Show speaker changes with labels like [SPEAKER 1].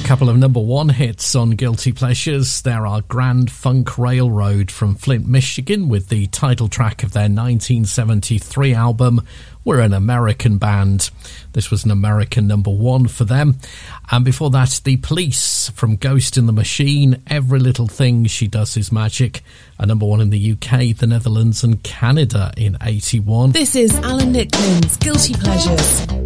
[SPEAKER 1] couple of number one hits on Guilty Pleasures. There are Grand Funk Railroad from Flint, Michigan, with the title track of their 1973 album, We're an American Band. This was an American number one for them. And before that, The Police from Ghost in the Machine, Every Little Thing She Does Is Magic, a number one in the UK, the Netherlands and Canada in 81.
[SPEAKER 2] This is Alan Nicklin's Guilty Pleasures.